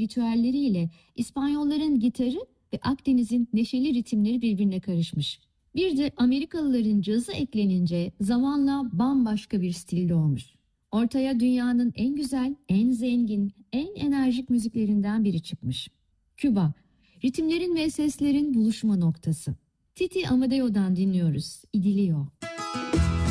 ritüelleriyle İspanyolların gitarı ve Akdeniz'in neşeli ritimleri birbirine karışmış. Bir de Amerikalıların cazı eklenince zamanla bambaşka bir stil doğmuş. Ortaya dünyanın en güzel, en zengin, en enerjik müziklerinden biri çıkmış. Küba, ritimlerin ve seslerin buluşma noktası. Titi Amadeo'dan dinliyoruz, İdilio.